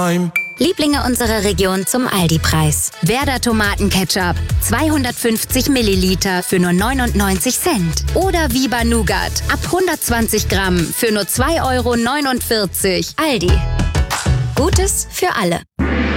time. Lieblinge unserer Region zum Aldi-Preis. Werder Tomatenketchup, 250 Milliliter für nur 99 Cent. Oder Viva Nougat, ab 120 Gramm für nur 2,49 €. Aldi. Gutes für alle.